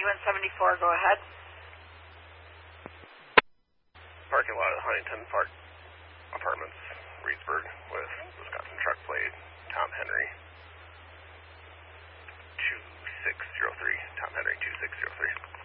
9174, go ahead. Parking lot at Huntington Park Apartments, Reedsburg, with Wisconsin truck plate, Tom Henry, 2603, Tom Henry 2603.